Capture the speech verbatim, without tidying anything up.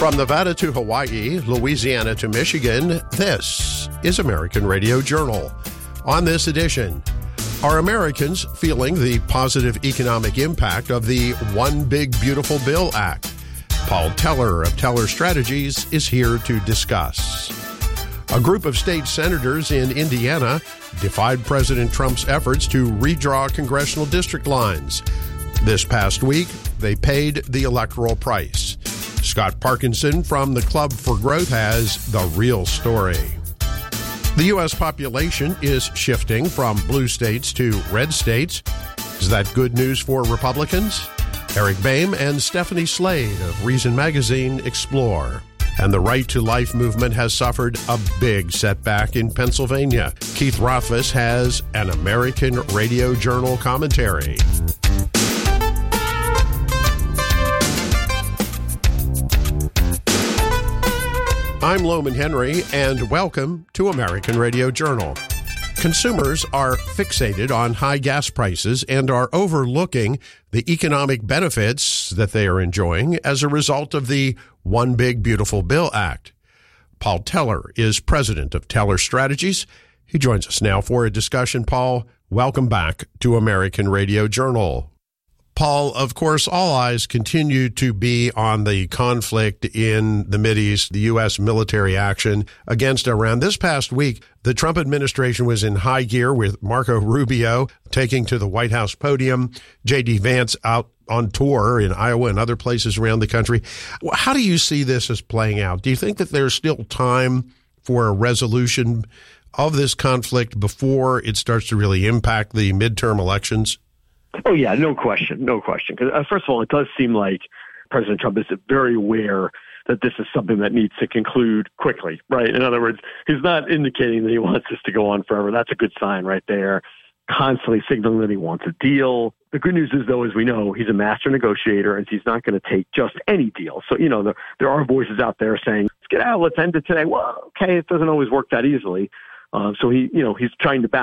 From Nevada to Hawaii, Louisiana to Michigan, this is American Radio Journal. On this edition, are Americans feeling the positive economic impact of the One Big Beautiful Bill Act? Paul Teller of Teller Strategies is here to discuss. A group of state senators in Indiana defied President Trump's efforts to redraw congressional district lines. This past week, they paid the electoral price. Scott Parkinson from the Club for Growth has the real story. The U S population is shifting from blue states to red states. Is that good news for Republicans? Eric Boehm and Stephanie Slade of Reason Magazine explore. And the Right to Life movement has suffered a big setback in Pennsylvania. Keith Rothfuss has an American Radio Journal commentary. I'm Loman Henry, and welcome to American Radio Journal. Consumers are fixated on high gas prices and are overlooking the economic benefits that they are enjoying as a result of the One Big Beautiful Bill Act. Paul Teller is president of Teller Strategies. He joins us now for a discussion. Paul, welcome back to American Radio Journal. Paul, of course, all eyes continue to be on the conflict in the Mideast, the U S military action against Iran. This past week, the Trump administration was in high gear with Marco Rubio taking to the White House podium, J D Vance out on tour in Iowa and other places around the country. How do you see this as playing out? Do you think that there's still time for a resolution of this conflict before it starts to really impact the midterm elections? Oh, yeah, no question, no question. Because uh, first of all, it does seem like President Trump is very aware that this is something that needs to conclude quickly, right? In other words, he's not indicating that he wants this to go on forever. That's a good sign right there. Constantly signaling that he wants a deal. The good news is, though, as we know, he's a master negotiator, and he's not going to take just any deal. So, you know, there, there are voices out there saying, let's get out, let's end it today. Well, okay, it doesn't always work that easily. Uh, so he, you know, he's trying to balance